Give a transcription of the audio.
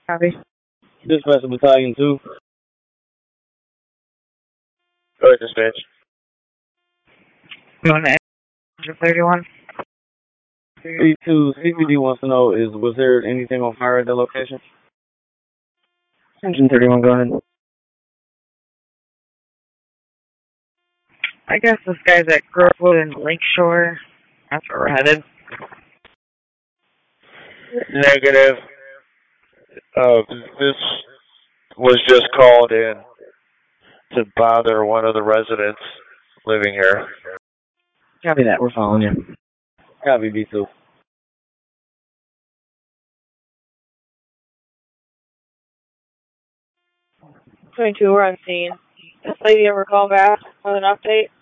Copy. Dispatch Battalion 2. Go ahead, dispatch. You want to enter 31? B2 CPD wants to know was there anything on fire at the location? Engine 31, go ahead. I guess this guy's at Grovewood and Lakeshore. That's where we're headed. Negative. This was just called in to bother one of the residents living here. Copy that, we're following you. Copy B2. 22, we're on scene. This lady ever call back with an update?